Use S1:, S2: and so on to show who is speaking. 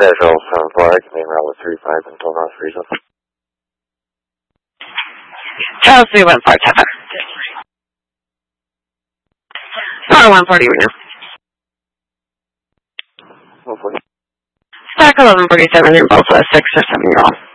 S1: Nashville 7-4, main route with 35 until North Friesen.
S2: Charles 3157. Star 140 right now.
S1: 140.
S2: Stack 1147 in both 6 or 7 year old.